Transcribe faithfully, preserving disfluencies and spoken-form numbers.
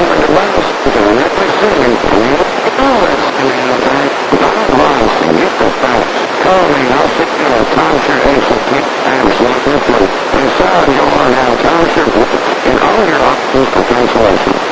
when the wells begin at receiving from you, always an outline, God wants to get the facts. Call me, I'll sit you a tonsure ace of quick times with you, and so you will now tonsure in all your options for cancellation.